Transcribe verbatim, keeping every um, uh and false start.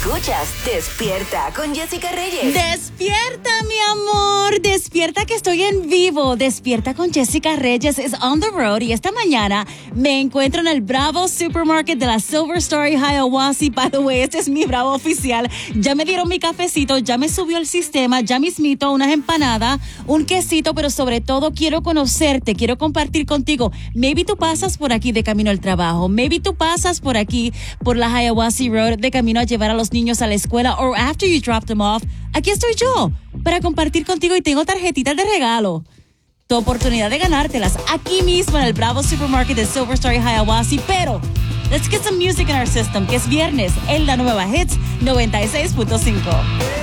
Escuchas Despierta con Jessica Reyes. Despierta, mi amor. Despierta que estoy en vivo. Despierta con Jessica Reyes is on the road. Y esta mañana me encuentro en el Bravo Supermarket de la Silver Star y Hiawassee. By the way, este es mi Bravo oficial. Ya me dieron mi cafecito, ya me subió el sistema, ya mismito unas empanadas, un quesito, pero sobre todo quiero conocerte, quiero compartir contigo. Maybe tú pasas por aquí de camino al trabajo. Maybe tú pasas por aquí, por la Hiawassee Road, de camino a llevar a los niños a la escuela, or after you drop them off. Aquí estoy yo para compartir contigo y tengo tarjetitas de regalo. Tu oportunidad de ganártelas aquí mismo en el Bravo Supermarket de Silver Star y Hiawassee. Pero let's get some music in our system, que es viernes en la nueva Hits noventa y seis punto cinco.